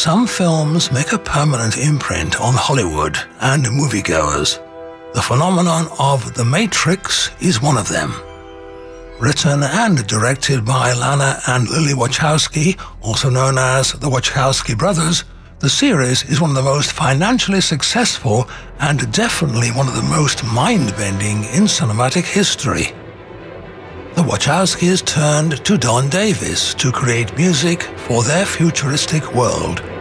Some films make a permanent imprint on Hollywood and moviegoers. The phenomenon of The Matrix is one of them. Written and directed by Lana and Lily Wachowski, also known as the Wachowski brothers, the series is one of the most financially successful and definitely one of the most mind-bending in cinematic history. The Wachowskis turned to Don Davis to create music for their futuristic world.